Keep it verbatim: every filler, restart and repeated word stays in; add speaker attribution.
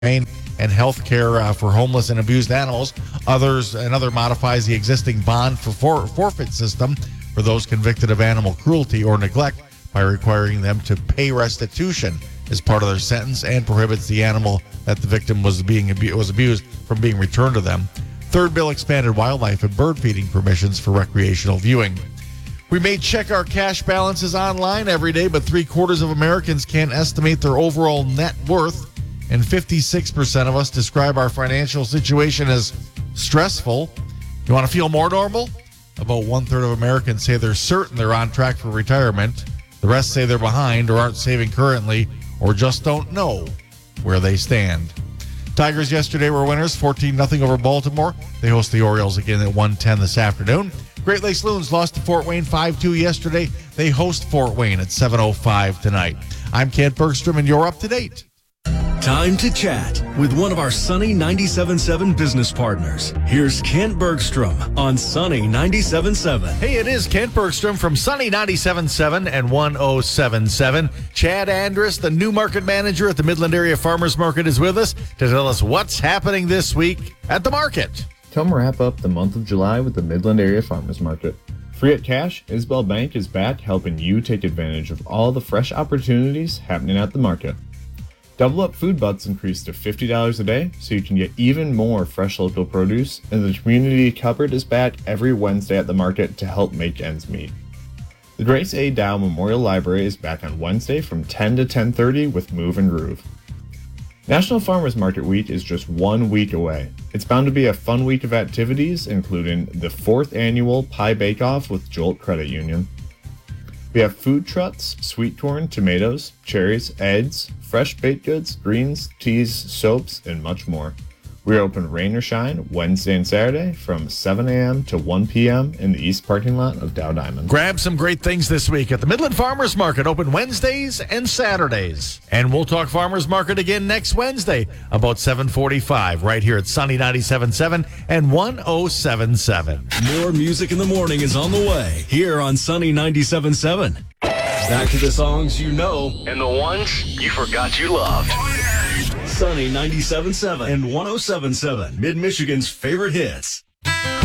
Speaker 1: and health care uh, for homeless and abused animals. Others, another modifies the existing bond for, for forfeit system for those convicted of animal cruelty or neglect by requiring them to pay restitution as part of their sentence, and prohibits the animal that the victim was being abu- was abused from being returned to them. Third bill expanded wildlife and bird feeding permissions for recreational viewing. We may check our cash balances online every day, but three quarters of Americans can't estimate their overall net worth, and fifty-six percent of us describe our financial situation as stressful. You want to feel more normal? About one-third of Americans say they're certain they're on track for retirement. The rest say they're behind or aren't saving currently or just don't know where they stand. Tigers yesterday were winners, fourteen nothing over Baltimore. They host the Orioles again at one ten this afternoon. Great Lakes Loons lost to Fort Wayne five two yesterday. They host Fort Wayne at seven oh five tonight. I'm Kent Bergstrom, and you're up to date.
Speaker 2: Time to chat with one of our Sunny ninety-seven point seven business partners. Here's Kent Bergstrom on Sunny ninety-seven point seven.
Speaker 1: Hey, it is Kent Bergstrom from Sunny ninety-seven point seven and one oh seven point seven. Chad Andrus, the new market manager at the Midland Area Farmers Market, is with us to tell us what's happening this week at the market.
Speaker 3: Come wrap up the month of July with the Midland Area Farmers Market. Free at cash, Isabel Bank is back helping you take advantage of all the fresh opportunities happening at the market. Double Up Food Butts increased to fifty dollars a day, so you can get even more fresh local produce, and the community cupboard is back every Wednesday at the market to help make ends meet. The Grace A. Dow Memorial Library is back on Wednesday from ten to ten thirty with Move and Groove. National Farmers Market Week is just one week away. It's bound to be a fun week of activities, including the fourth annual Pie Bake-Off with Jolt Credit Union. We have food trucks, sweet corn, tomatoes, cherries, eggs, fresh baked goods, greens, teas, soaps, and much more. We are open rain or shine Wednesday and Saturday from seven a.m. to one p.m. in the east parking lot of Dow Diamond.
Speaker 1: Grab some great things this week at the Midland Farmers Market, open Wednesdays and Saturdays. And we'll talk Farmers Market again next Wednesday about seven forty-five right here at Sunny ninety-seven point seven and one oh seven point seven.
Speaker 2: More music in the morning is on the way here on Sunny ninety-seven point seven. Back to the songs you know and the ones you forgot you loved. Sunny ninety-seven point seven and one oh seven point seven, Mid-Michigan's favorite hits.